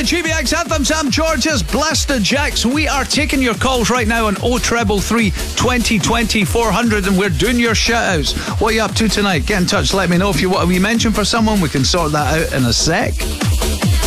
GBX Anthem. Sam George's Blasted Jacks. We are taking your calls right now on 0333 2020 400, and we're doing your shout outs. What are you up to tonight? Get in touch, let me know. If you want to be mentioned for someone, we can sort that out in a sec.